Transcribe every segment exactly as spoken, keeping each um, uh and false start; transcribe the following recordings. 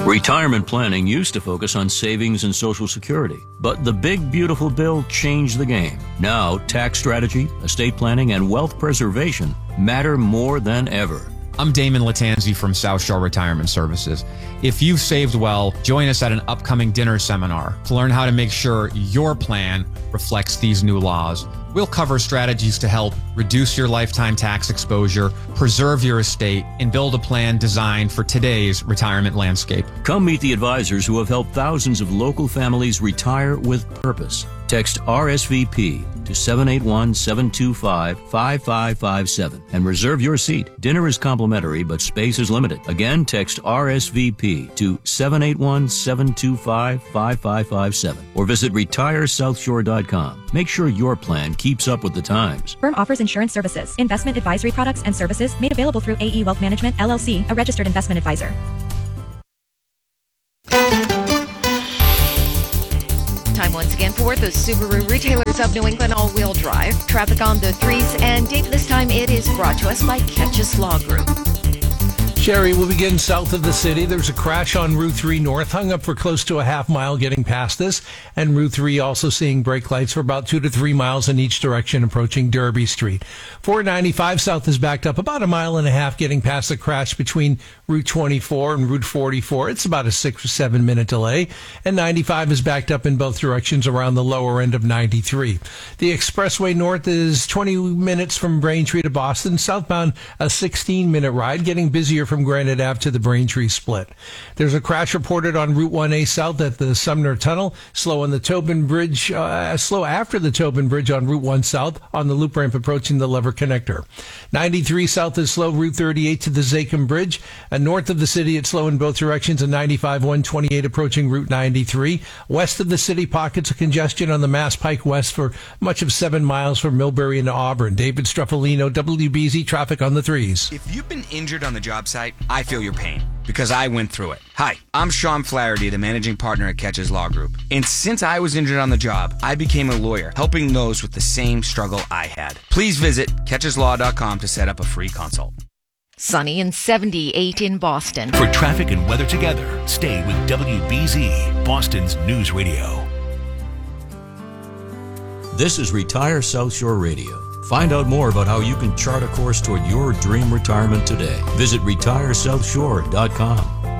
Retirement planning used to focus on savings and Social Security, but the Big Beautiful Bill changed the game. Now, tax strategy, estate planning, and wealth preservation matter more than ever. I'm Damon Latanzi from South Shore Retirement Services. If you've saved well, join us at an upcoming dinner seminar to learn how to make sure your plan reflects these new laws. We'll cover strategies to help reduce your lifetime tax exposure, preserve your estate, and build a plan designed for today's retirement landscape. Come meet the advisors who have helped thousands of local families retire with purpose. Text R S V P to seven eight one, seven two five, five five five seven and reserve your seat. Dinner is complimentary, but space is limited. Again, text R S V P to seven eight one, seven two five, five five five seven or visit retire south shore dot com. Make sure your plan keeps up with the times. Firm offers insurance services, investment advisory products and services made available through A E Wealth Management, L L C, a registered investment advisor. Time once again for the Subaru Retailers of New England all-wheel drive. Traffic on the threes, and Dave, this time it is brought to us by Ketches Law Group. Sherry, we'll begin south of the city. There's a crash on Route three North, hung up for close to a half mile getting past this. And Route three also seeing brake lights for about two to three miles in each direction approaching Derby Street. four ninety-five South is backed up about a mile and a half getting past the crash between Route twenty-four and Route forty-four. It's about a six or seven minute delay. And ninety-five is backed up in both directions around the lower end of ninety-three. The Expressway North is twenty minutes from Braintree to Boston. Southbound, a sixteen minute ride, getting busier from Granite Ave to the Braintree split. There's a crash reported on Route one A South at the Sumner Tunnel, slow on the Tobin Bridge, uh, slow after the Tobin Bridge on Route one South on the loop ramp approaching the Lever Connector. ninety-three South is slow, Route thirty-eight to the Zakim Bridge. And north of the city, it's slow in both directions, and ninety-five one twenty-eight approaching Route ninety-three. West of the city, pockets of congestion on the Mass Pike West for much of seven miles from Millbury into Auburn. David Struffolino, W B Z Traffic on the threes. If you've been injured on the job site, I feel your pain because I went through it. Hi, I'm Sean Flaherty, the managing partner at Ketches Law Group. And since I was injured on the job, I became a lawyer, helping those with the same struggle I had. Please visit ketches law dot com to set up a free consult. Sunny and seventy-eight in Boston. For traffic and weather together, stay with W B Z, Boston's News Radio. This is Retire South Shore Radio. Find out more about how you can chart a course toward your dream retirement today. Visit retire south shore dot com.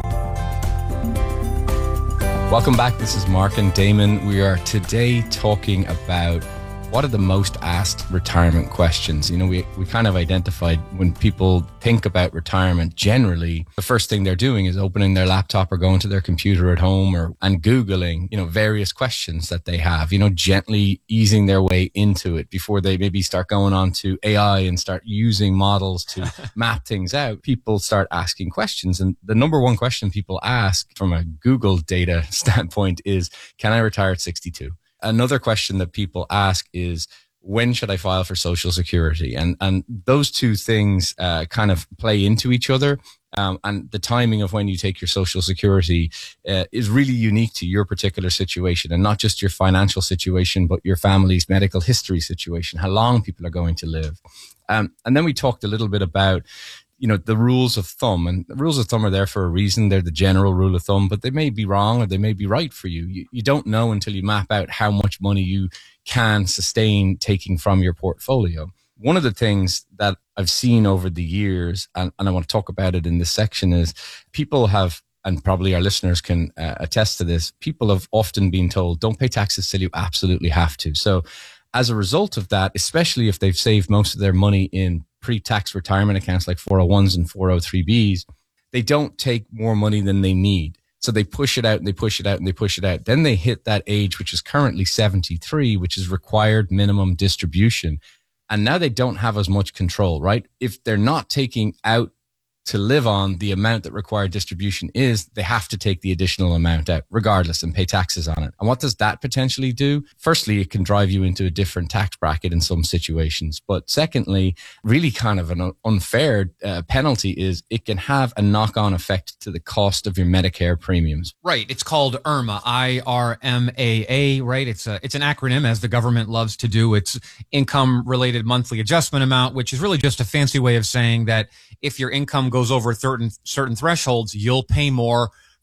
Welcome back. This is Mark and Damon. We are today talking about what are the most asked retirement questions. You know, we, we kind of identified when people think about retirement, generally, the first thing they're doing is opening their laptop or going to their computer at home or and Googling, you know, various questions that they have, you know, gently easing their way into it before they maybe start going on to A I and start using models to map things out. People start asking questions. And the number one question people ask from a Google data standpoint is, can I retire at sixty-two? Another question that people ask is, when should I file for Social Security? And and those two things uh, kind of play into each other. Um, and the timing of when you take your Social Security uh, is really unique to your particular situation, and not just your financial situation, but your family's medical history situation, how long people are going to live. Um, and then we talked a little bit about, you know, the rules of thumb, and the rules of thumb are there for a reason. They're the general rule of thumb, but they may be wrong or they may be right for you. You, you don't know until you map out how much money you can sustain taking from your portfolio. One of the things that I've seen over the years, and, and I want to talk about it in this section, is people have, and probably our listeners can uh, attest to this, people have often been told, don't pay taxes till you absolutely have to. So as a result of that, especially if they've saved most of their money in pre-tax retirement accounts like four oh ones and four oh three Bs, they don't take more money than they need. So they push it out and they push it out and they push it out. Then they hit that age, which is currently seventy-three, which is required minimum distribution. And now they don't have as much control, right? If they're not taking out to live on the amount that required distribution is, they have to take the additional amount out regardless and pay taxes on it. And what does that potentially do? Firstly, it can drive you into a different tax bracket in some situations. But secondly, really kind of an unfair uh, penalty is it can have a knock-on effect to the cost of your Medicare premiums. Right. It's called I R M A, I R M A A, right? It's a, it's an acronym, as the government loves to do. It's income related monthly adjustment amount, which is really just a fancy way of saying that if your income goes over certain, certain thresholds, you'll pay more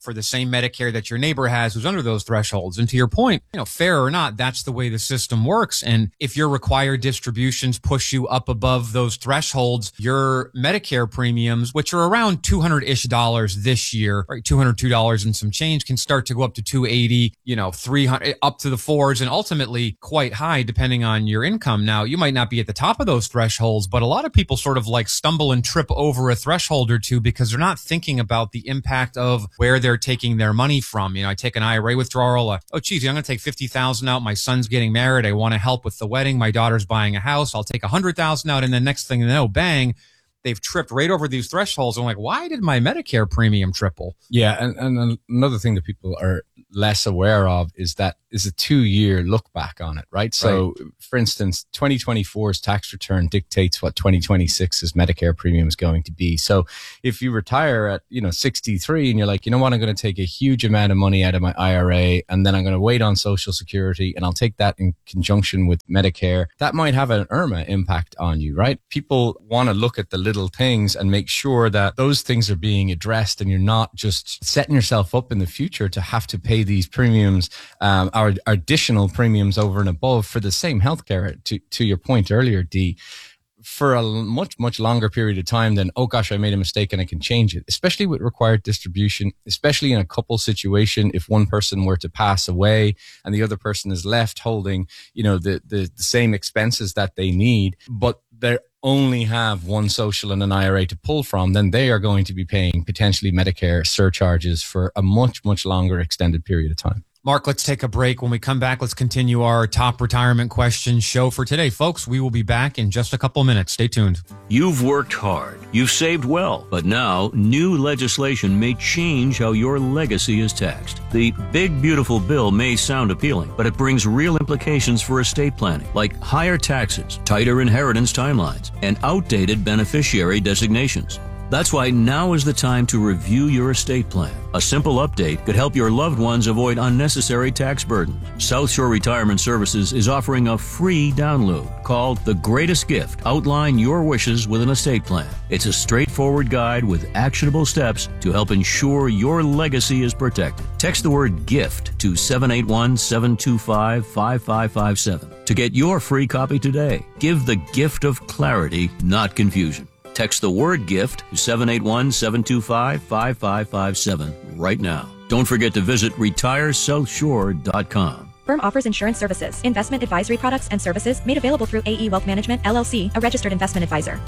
for the same Medicare that your neighbor has who's under those thresholds. And to your point, you know, fair or not, that's the way the system works. And if your required distributions push you up above those thresholds, your Medicare premiums, which are around two hundred-ish dollars this year, right, two hundred two dollars and some change, can start to go up to two hundred eighty, you know, three hundred, up to the fours, and ultimately quite high depending on your income. Now, you might not be at the top of those thresholds, but a lot of people sort of like stumble and trip over a threshold or two because they're not thinking about the impact of where they're taking their money from. You know, I take an I R A withdrawal. Uh, oh, geez, I'm going to take fifty thousand out. My son's getting married. I want to help with the wedding. My daughter's buying a house. I'll take one hundred thousand out. And then next thing you know, bang, they've tripped right over these thresholds. I'm like, why did my Medicare premium triple? Yeah. And, and another thing that people are less aware of is that is a two-year look back on it, right? So, right. For instance, twenty twenty-four's tax return dictates what twenty twenty-six's Medicare premium is going to be. So if you retire at, you know, sixty-three and you're like, you know what, I'm going to take a huge amount of money out of my I R A and then I'm going to wait on Social Security and I'll take that in conjunction with Medicare, that might have an I R M A impact on you, right? People want to look at the little things and make sure that those things are being addressed and you're not just setting yourself up in the future to have to pay these premiums, um, our additional premiums over and above for the same healthcare. To to your point earlier, Dee, for a much much longer period of time than, oh gosh, I made a mistake and I can change it. Especially with required distribution, especially in a couple situation, if one person were to pass away and the other person is left holding, you know, the the, the same expenses that they need, but they only have one social and an I R A to pull from, then they are going to be paying potentially Medicare surcharges for a much, much longer extended period of time. Mark, let's take a break. When we come back, let's continue our top retirement questions show for today. Folks, we will be back in just a couple of minutes. Stay tuned. You've worked hard. You've saved well. But now, new legislation may change how your legacy is taxed. The big, beautiful bill may sound appealing, but it brings real implications for estate planning, like higher taxes, tighter inheritance timelines, and outdated beneficiary designations. That's why now is the time to review your estate plan. A simple update could help your loved ones avoid unnecessary tax burdens. South Shore Retirement Services is offering a free download called The Greatest Gift. Outline your wishes with an estate plan. It's a straightforward guide with actionable steps to help ensure your legacy is protected. Text the word GIFT to seven eight one, seven two five, five five five seven to get your free copy today. Give the gift of clarity, not confusion. Text the word GIFT to seven eight one, seven two five, five five five seven right now. Don't forget to visit retire south shore dot com. Firm offers insurance services, investment advisory products and services made available through A E Wealth Management, L L C, a registered investment advisor.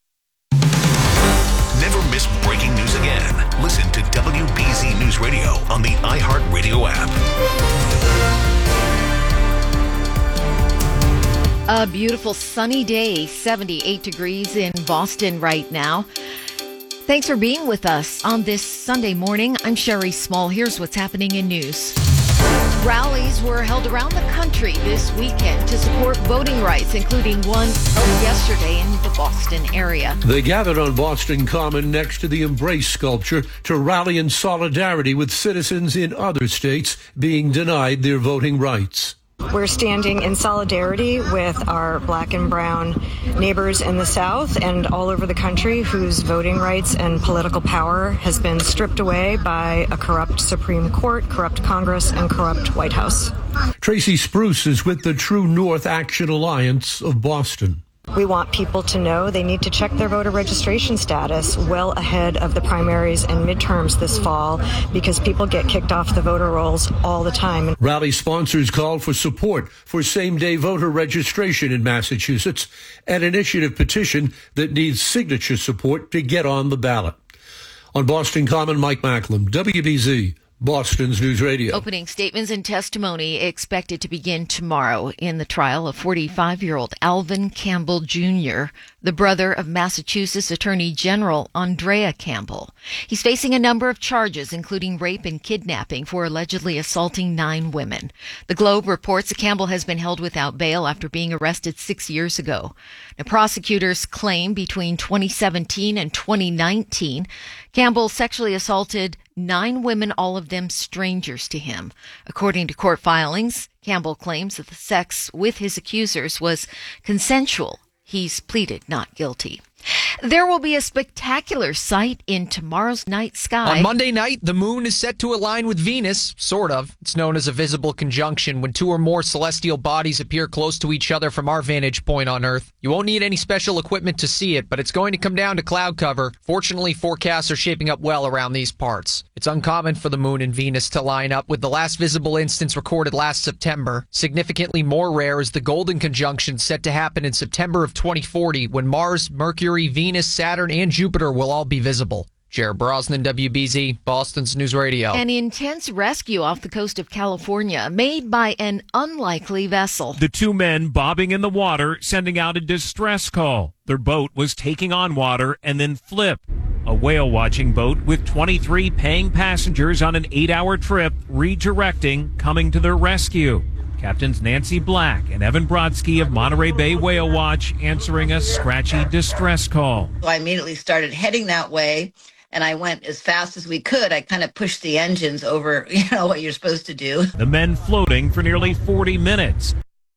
Never miss breaking news again. Listen to W B Z News Radio on the iHeartRadio app. A beautiful sunny day, seventy-eight degrees in Boston right now. Thanks for being with us on this Sunday morning. I'm Sherry Small. Here's what's happening in news. Rallies were held around the country this weekend to support voting rights, including one held yesterday in the Boston area. They gathered on Boston Common next to the Embrace sculpture to rally in solidarity with citizens in other states being denied their voting rights. We're standing in solidarity with our black and brown neighbors in the South and all over the country whose voting rights and political power has been stripped away by a corrupt Supreme Court, corrupt Congress, and corrupt White House. Tracy Spruce is with the True North Action Alliance of Boston. We want people to know they need to check their voter registration status well ahead of the primaries and midterms this fall because people get kicked off the voter rolls all the time. Rally sponsors called for support for same-day voter registration in Massachusetts, an initiative petition that needs signature support to get on the ballot. On Boston Common, Mike Macklem, W B Z. Boston's News Radio. Opening statements and testimony expected to begin tomorrow in the trial of forty-five-year-old Alvin Campbell Junior, the brother of Massachusetts Attorney General Andrea Campbell. He's facing a number of charges, including rape and kidnapping, for allegedly assaulting nine women. The Globe reports that Campbell has been held without bail after being arrested six years ago. Now, prosecutors claim between twenty seventeen and twenty nineteen, Campbell sexually assaulted nine women, all of them strangers to him. According to court filings, Campbell claims that the sex with his accusers was consensual. He's pleaded not guilty. There will be a spectacular sight in tomorrow's night sky. On Monday night, the moon is set to align with Venus, sort of. It's known as a visible conjunction when two or more celestial bodies appear close to each other from our vantage point on Earth. You won't need any special equipment to see it, but it's going to come down to cloud cover. Fortunately, forecasts are shaping up well around these parts. It's uncommon for the moon and Venus to line up, with the last visible instance recorded last September. Significantly more rare is the golden conjunction set to happen in September of twenty forty, when Mars, Mercury, Venus, Saturn, and Jupiter will all be visible. Jared Brosnan, W B Z, Boston's News Radio. An intense rescue off the coast of California made by an unlikely vessel. The two men bobbing in the water, sending out a distress call. Their boat was taking on water and then flipped. A whale-watching boat with twenty-three paying passengers on an eight-hour trip redirecting, coming to their rescue. Captains Nancy Black and Evan Brodsky of Monterey Bay Whale Watch answering a scratchy distress call. So I immediately started heading that way, and I went as fast as we could. I kind of pushed the engines over, you know, what you're supposed to do. The men floating for nearly forty minutes.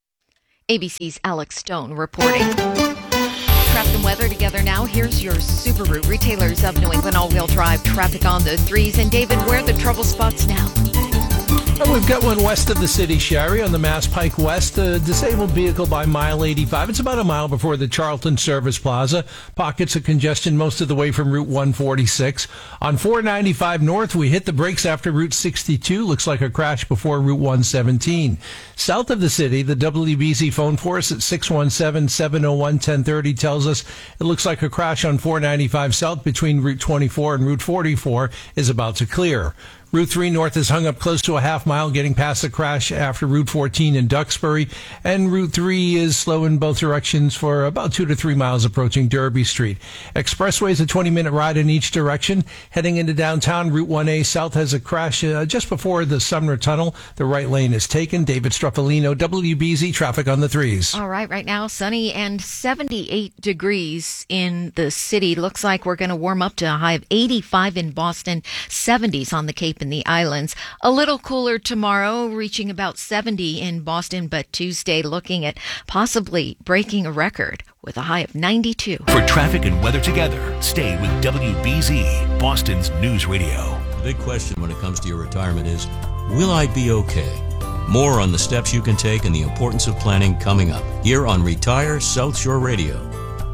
A B C's Alex Stone reporting. Traffic and weather together now. Here's your Subaru Retailers of New England all-wheel drive traffic on the threes. And David, where are the trouble spots now? Oh, we've got one west of the city, Sherry, on the Mass Pike West. A disabled vehicle by mile eighty-five. It's about a mile before the Charlton Service Plaza. Pockets of congestion most of the way from Route one forty-six. On four ninety-five North, we hit the brakes after Route sixty-two. Looks like a crash before Route one seventeen. South of the city, the W B Z phone for us at six one seven, seven oh one, one oh three oh tells us it looks like a crash on four ninety-five South between Route twenty-four and Route forty-four is about to clear. Route three North is hung up close to a half mile getting past the crash after Route fourteen in Duxbury, and Route three is slow in both directions for about two to three miles approaching Derby Street. Expressway is a twenty-minute ride in each direction. Heading into downtown, Route one A South has a crash uh, just before the Sumner Tunnel. The right lane is taken. David Struffolino, W B Z Traffic on the threes. All right, right now, sunny and seventy-eight degrees in the city. Looks like we're going to warm up to a high of eighty-five in Boston, seventies on the Cape in the islands. A little cooler tomorrow, reaching about seventy in Boston, but Tuesday looking at possibly breaking a record with a high of ninety-two. For traffic and weather together, stay with W B Z, Boston's News Radio. The big question when it comes to your retirement is, will I be okay? More on the steps you can take and the importance of planning coming up here on Retire South Shore Radio.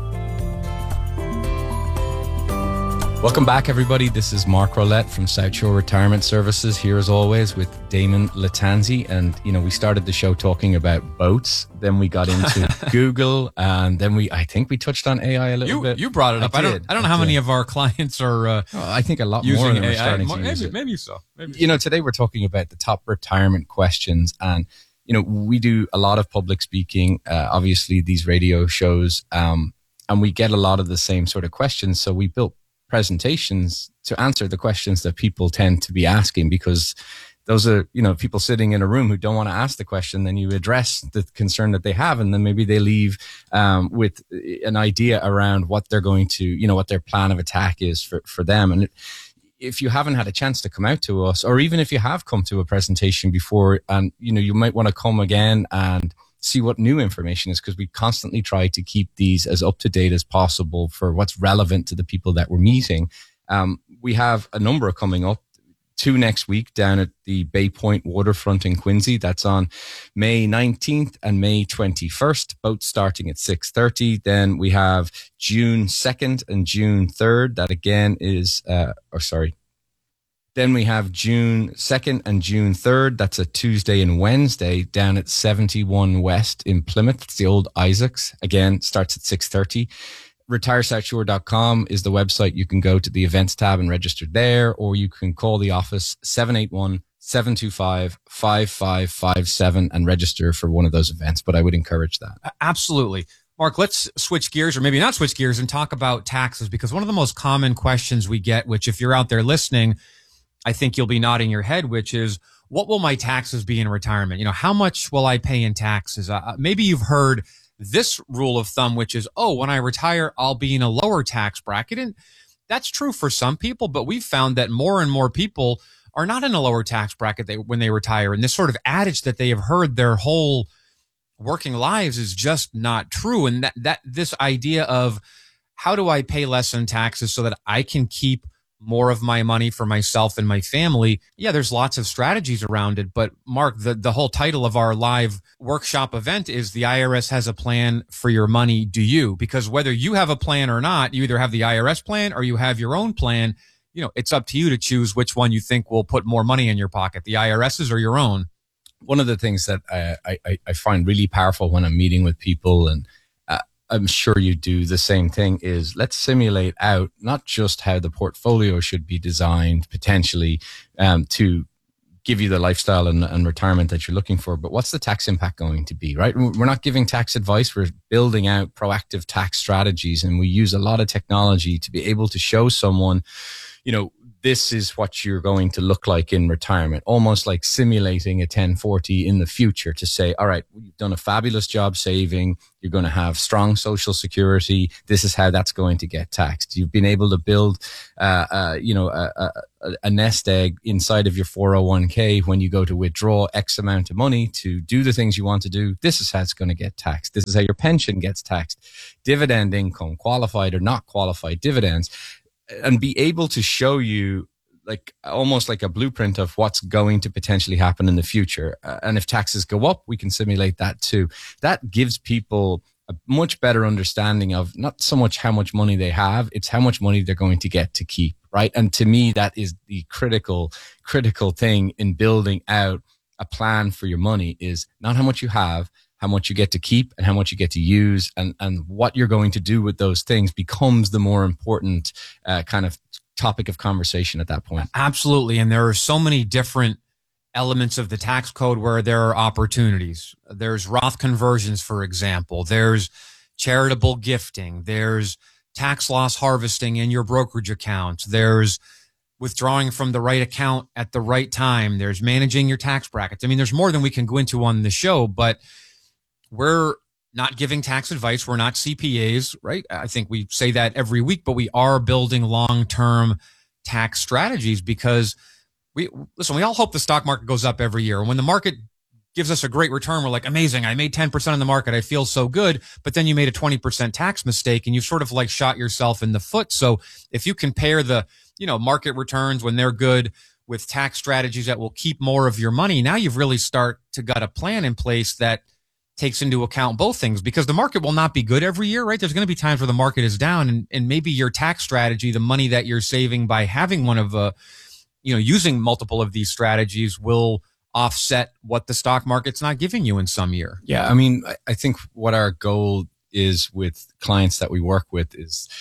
Welcome back, everybody. This is Mark Rollette from South Shore Retirement Services, here as always with Damon Latanzi. And, you know, we started the show talking about boats. Then we got into Google. And then we, I think we touched on A I a little you, bit. You brought it up. I, I don't, I don't know I how did. many of our clients are uh, oh, I think a lot using more than A I. we're starting More, to maybe, use it. Maybe so. Maybe you know, today we're talking about the top retirement questions. And, you know, we do a lot of public speaking, uh, obviously these radio shows, um, and we get a lot of the same sort of questions. So we built presentations to answer the questions that people tend to be asking, because those are, you know, people sitting in a room who don't want to ask the question. Then you address the concern that they have, and then maybe they leave um, with an idea around what they're going to, you know, what their plan of attack is for, for them. And if you haven't had a chance to come out to us, or even if you have come to a presentation before, and, you know, you might want to come again and see what new information is, because we constantly try to keep these as up to date as possible for what's relevant to the people that we're meeting. Um, we have a number coming up, two next week down at the Bay Point Waterfront in Quincy. That's on May nineteenth and May twenty-first, both starting at six thirty. Then we have June second and June third. That again is, uh, or sorry, Then we have June second and June third. That's a Tuesday and Wednesday down at seventy-one West in Plymouth. It's the old Isaacs. Again, starts at six thirty. retire south shore dot com is the website. You can go to the events tab and register there, or you can call the office seven eight one, seven two five, five five five seven and register for one of those events. But I would encourage that. Absolutely. Mark, let's switch gears, or maybe not switch gears, and talk about taxes, because one of the most common questions we get, which if you're out there listening, I think you'll be nodding your head, which is, what will my taxes be in retirement? You know, how much will I pay in taxes? Uh, maybe you've heard this rule of thumb, which is, oh, when I retire, I'll be in a lower tax bracket. And that's true for some people, but we've found that more and more people are not in a lower tax bracket they, when they retire. And this sort of adage that they have heard their whole working lives is just not true. And that, that this idea of how do I pay less in taxes so that I can keep more of my money for myself and my family? Yeah, there's lots of strategies around it. But Mark, the, the whole title of our live workshop event is The I R S Has a Plan for Your Money. Do you? Because whether you have a plan or not, you either have the I R S plan or you have your own plan. You know, it's up to you to choose which one you think will put more money in your pocket, the IRS's or your own. One of the things that I, I, I find really powerful when I'm meeting with people, and uh, I'm sure you do the same thing, is let's simulate out not just how the portfolio should be designed potentially um, to give you the lifestyle and, and retirement that you're looking for, but what's the tax impact going to be, right? We're not giving tax advice. We're building out proactive tax strategies, and we use a lot of technology to be able to show someone, you know, this is what you're going to look like in retirement, almost like simulating a ten forty in the future to say, all right, you've done a fabulous job saving. You're going to have strong social security. This is how that's going to get taxed. You've been able to build, uh, uh, you know, a, a, a nest egg inside of your four oh one k when you go to withdraw X amount of money to do the things you want to do. This is how it's going to get taxed. This is how your pension gets taxed. Dividend income, qualified or not qualified dividends. And be able to show you like almost like a blueprint of what's going to potentially happen in the future. Uh, and if taxes go up, we can simulate that too. That gives people a much better understanding of not so much how much money they have, it's how much money they're going to get to keep, right? And to me, that is the critical, critical thing in building out a plan for your money, is not how much you have, how much you get to keep and how much you get to use, and, and what you're going to do with those things becomes the more important uh, kind of topic of conversation at that point. Absolutely. And there are so many different elements of the tax code where there are opportunities. There's Roth conversions, for example. There's charitable gifting. There's tax loss harvesting in your brokerage account. There's withdrawing from the right account at the right time. There's managing your tax brackets. I mean, there's more than we can go into on the show, but we're not giving tax advice. We're not C P As, right? I think we say that every week, but we are building long-term tax strategies because we, listen, we all hope the stock market goes up every year. And when the market gives us a great return, we're like, amazing, I made ten percent in the market. I feel so good. But then you made a twenty percent tax mistake and you've sort of like shot yourself in the foot. So if you compare the, you know, market returns when they're good with tax strategies that will keep more of your money, now you've really start to got a plan in place that takes into account both things, because the market will not be good every year, right? There's going to be times where the market is down, and, and maybe your tax strategy, the money that you're saving by having one of, uh, you know, using multiple of these strategies will offset what the stock market's not giving you in some year. Yeah. I mean, I, I think what our goal is with clients that we work with is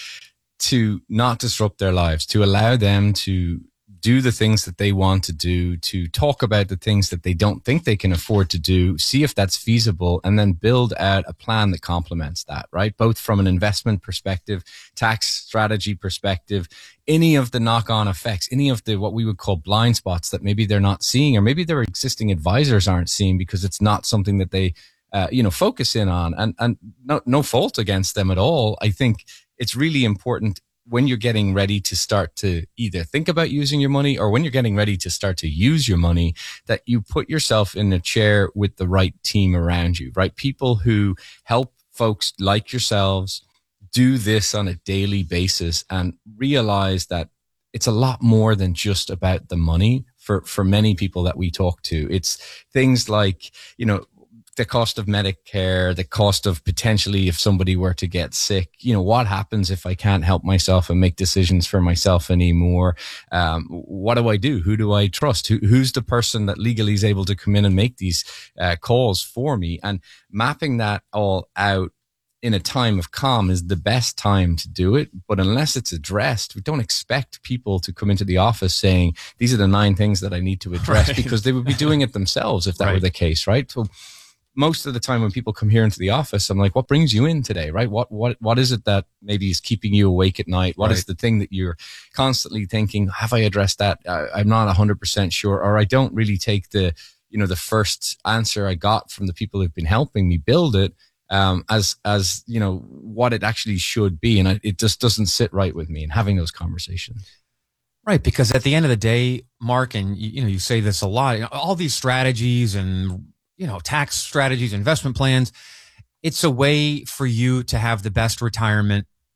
to not disrupt their lives, to allow them to do the things that they want to do, to talk about the things that they don't think they can afford to do, see if that's feasible, and then build out a plan that complements that, right? Both from an investment perspective, tax strategy perspective, any of the knock-on effects, any of the what we would call blind spots that maybe they're not seeing, or maybe their existing advisors aren't seeing because it's not something that they, uh, you know, focus in on. And, and no, no fault against them at all. I think it's really important when you're getting ready to start to either think about using your money, or when you're getting ready to start to use your money, that you put yourself in a chair with the right team around you, right? People who help folks like yourselves do this on a daily basis and realize that it's a lot more than just about the money for, for many people that we talk to. It's things like, you know, the cost of Medicare, the cost of potentially if somebody were to get sick, you know, what happens if I can't help myself and make decisions for myself anymore? Um, what do I do? Who do I trust? Who, who's the person that legally is able to come in and make these uh, calls for me? And mapping that all out in a time of calm is the best time to do it. But unless it's addressed, we don't expect people to come into the office saying, these are the nine things that I need to address, right? Because they would be doing it themselves if that right. were the case, right? So most of the time when people come here into the office, I'm like, what brings you in today, right? What, what, what is it that maybe is keeping you awake at night? What right. is the thing that you're constantly thinking, have I addressed that? I, I'm not a hundred percent sure, or I don't really take the, you know, the first answer I got from the people who've been helping me build it, um, as, as, you know, what it actually should be. And I, it just doesn't sit right with me, and having those conversations. Right. Because at the end of the day, Mark, and you, you know, you say this a lot, you know, all these strategies and, you know, tax strategies, investment plans, it's a way for you to have the best retirement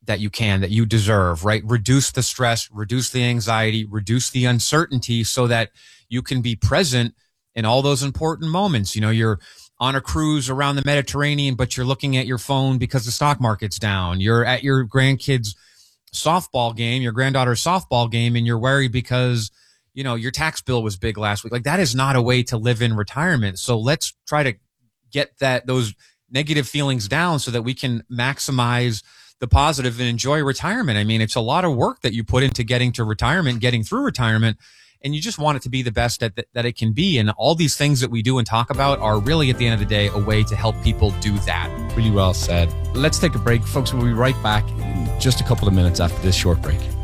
that you can, that you deserve, right? Reduce the stress, reduce the anxiety, reduce the uncertainty so that you can be present in all those important moments. You know, you're on a cruise around the Mediterranean, but you're looking at your phone because the stock market's down. You're at your grandkids' softball game, your granddaughter's softball game, and you're worried because, you know, your tax bill was big last week. Like, that is not a way to live in retirement. So let's try to get that, those negative feelings down so that we can maximize the positive and enjoy retirement. I mean, it's a lot of work that you put into getting to retirement, getting through retirement, and you just want it to be the best that, that it can be. And all these things that we do and talk about are really, at the end of the day, a way to help people do that. Really well said. Let's take a break, folks. We'll be right back in just a couple of minutes after this short break.